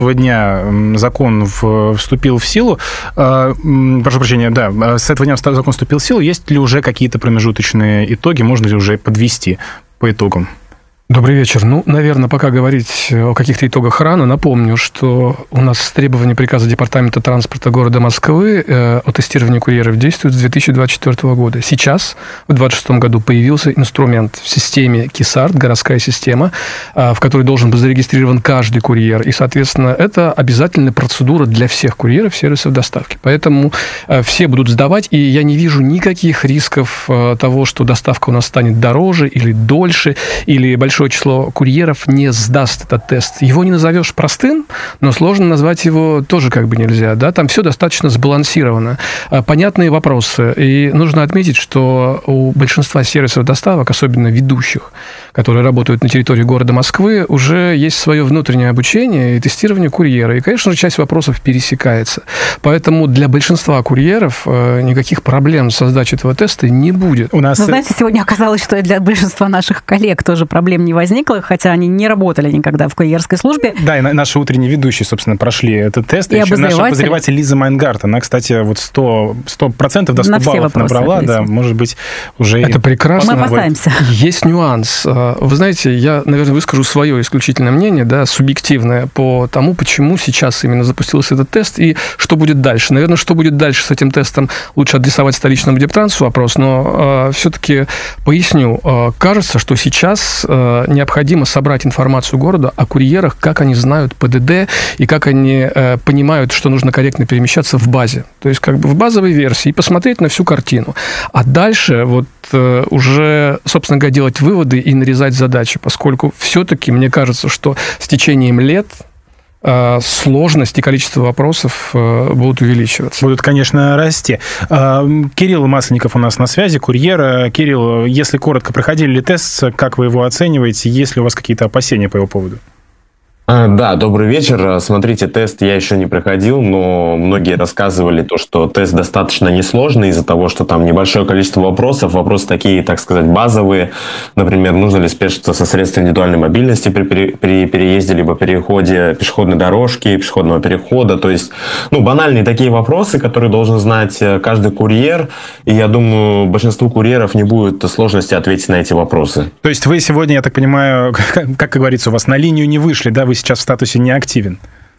дня закон вступил в силу. Прошу прощения, да, с этого дня закон вступил в силу. Есть ли уже какие-то промежуточные итоги? Можно ли уже подвести по итогам? Добрый вечер. Наверное, пока говорить о каких-то итогах рано. Напомню, что у нас требования приказа Департамента транспорта города Москвы о тестировании курьеров действуют с 2024 года. Сейчас, в 2026 году, появился инструмент в системе КИСАРТ, городская система, в которой должен быть зарегистрирован каждый курьер. И, соответственно, это обязательная процедура для всех курьеров сервисов доставки. Поэтому все будут сдавать, и я не вижу никаких рисков того, что доставка у нас станет дороже или дольше, или большое число курьеров не сдаст этот тест. Его не назовешь простым, но сложно назвать его тоже как бы нельзя. Да? Там все достаточно сбалансировано. Понятные вопросы. И нужно отметить, что у большинства сервисов доставок, особенно ведущих, которые работают на территории города Москвы, уже есть свое внутреннее обучение и тестирование курьера. И, конечно же, часть вопросов пересекается. Поэтому для большинства курьеров никаких проблем с сдачей этого теста не будет. Вы знаете, сегодня оказалось, что и для большинства наших коллег тоже проблем не возникло, хотя они не работали никогда в курьерской службе. Да, и наши утренние ведущие, собственно, прошли этот тест. И еще наша обозреватель Лиза Майнгарт, она, кстати, вот 100%, да, 100 баллов набрала, да, может быть, уже... Это прекрасно. Мы опасаемся. Есть нюанс. Вы знаете, я, наверное, выскажу свое исключительное мнение, да, субъективное, по тому, почему сейчас именно запустился этот тест и что будет дальше. Наверное, что будет дальше с этим тестом, лучше адресовать столичному дептрансу вопрос, но все-таки поясню. Кажется, что сейчас необходимо собрать информацию города о курьерах, как они знают ПДД и как они понимают, что нужно корректно перемещаться в базе. То есть как бы в базовой версии и посмотреть на всю картину. А дальше вот уже, собственно говоря, делать выводы и нарезать задачи, поскольку все-таки мне кажется, что с течением лет сложность и количество вопросов будут увеличиваться. Будут, конечно, расти. Кирилл Масленников у нас на связи, курьер. Кирилл, если коротко, проходили ли тест, как вы его оцениваете, есть ли у вас какие-то опасения по его поводу? Да, добрый вечер. Смотрите, тест я еще не проходил, но многие рассказывали то, что тест достаточно несложный из-за того, что там небольшое количество вопросов. Вопросы такие, так сказать, базовые. Например, нужно ли спешиться со средств индивидуальной мобильности при переезде либо переходе пешеходной дорожки, пешеходного перехода. То есть, банальные такие вопросы, которые должен знать каждый курьер. И я думаю, большинству курьеров не будет сложности ответить на эти вопросы. То есть вы сегодня, я так понимаю, как говорится, у вас на линию не вышли, да? Вы сейчас в статусе не активен.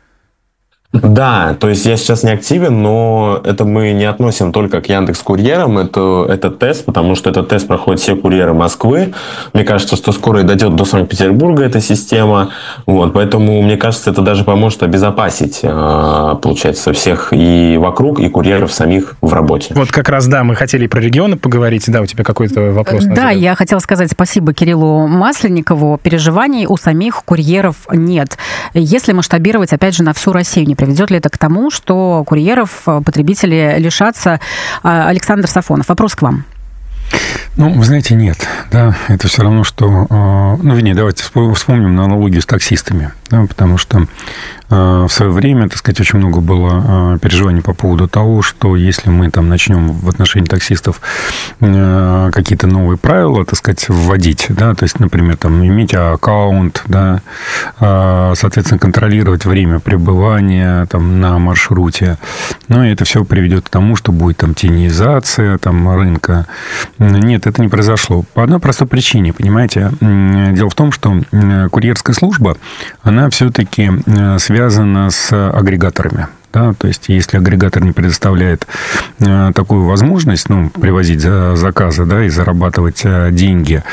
Да, то есть я сейчас не активен, но это мы не относим только к Яндекс.Курьерам, это тест, потому что этот тест проходит все курьеры Москвы. Мне кажется, что скоро и дойдет до Санкт-Петербурга эта система, поэтому мне кажется, это даже поможет обезопасить, получается, всех и вокруг, и курьеров самих в работе. Вот как раз, да, мы хотели и про регионы поговорить, да, у тебя какой-то вопрос? Да, я хотела сказать спасибо Кириллу Масленникову, переживаний у самих курьеров нет. Если масштабировать, опять же, на всю Россию, не приведет ли это к тому, что курьеров потребители лишатся? Александр Сафонов, вопрос к вам. Вы знаете, нет. Да, это все равно, что... давайте вспомним аналогию с таксистами. Да, потому что в свое время, так сказать, очень много было переживаний по поводу того, что если мы там начнем в отношении таксистов какие-то новые правила, так сказать, вводить, да, то есть, например, там, иметь аккаунт, да, соответственно, контролировать время пребывания там, на маршруте, и это все приведет к тому, что будет там тенизация там, рынка. Нет, это не произошло. По одной простой причине, понимаете. Дело в том, что курьерская служба, она все-таки связана с агрегаторами. Да, то есть, если агрегатор не предоставляет такую возможность, привозить заказы, да, и зарабатывать деньги,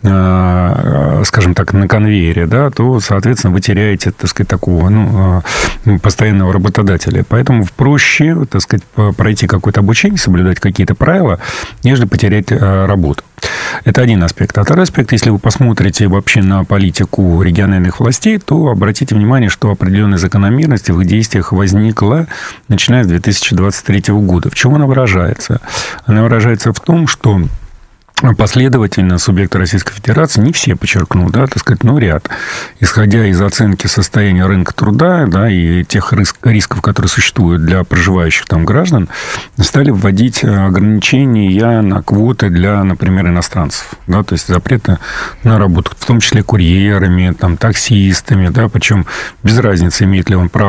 скажем так, на конвейере, да, то, соответственно, вы теряете, так сказать, такого, постоянного работодателя. Поэтому проще, так сказать, пройти какое-то обучение, соблюдать какие-то правила, нежели потерять работу. Это один аспект. А второй аспект, если вы посмотрите вообще на политику региональных властей, то обратите внимание, что определенная закономерность в их действиях возникла, начиная с 2023 года. В чем она выражается? Она выражается в том, что последовательно субъекты Российской Федерации, не все, подчеркну, да, так сказать, но ряд, исходя из оценки состояния рынка труда, да, и тех рисков, которые существуют для проживающих там граждан, стали вводить ограничения на квоты для, например, иностранцев, да, то есть запреты на работу, в том числе курьерами, там, таксистами, да, причем без разницы, имеет ли он право